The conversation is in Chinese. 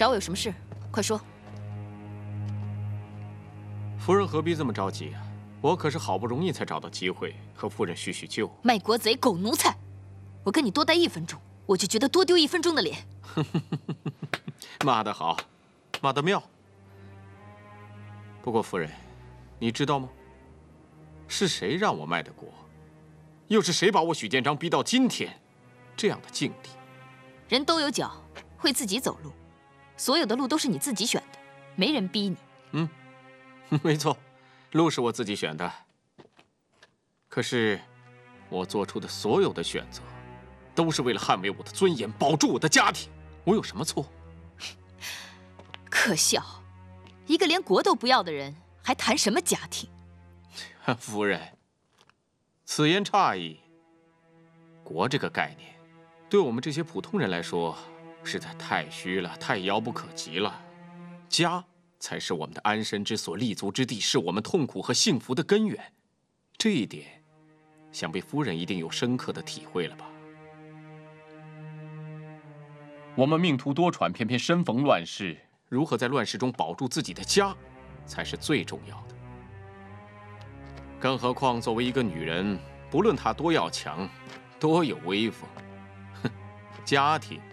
找我有什么事？快说。 夫人何必这么着急啊？我可是好不容易才找到机会和夫人叙叙旧。 卖国贼、狗奴才！我跟你多待1分钟，我就觉得多丢1分钟的脸。 骂得好，骂得妙。不过夫人，你知道吗？是谁让我卖的国？又是谁把我许建章逼到今天这样的境地？ 人都有脚，会自己走路，所有的路都是你自己选的，没人逼你。 没错，路是我自己选的。可是，我做出的所有的选择，都是为了捍卫我的尊严，保住我的家庭。我有什么错？ 可笑，一个连国都不要的人，还谈什么家庭？ 夫人，此言差矣。国这个概念，对我们这些普通人来说，实在太虚了，太遥不可及了。家才是我们的安身之所，立足之地，是我们痛苦和幸福的根源。这一点，想必夫人一定有深刻的体会了吧？我们命途多舛，偏偏身逢乱世，如何在乱世中保住自己的家，才是最重要的。更何况，作为一个女人，不论她多要强，多有威风，家庭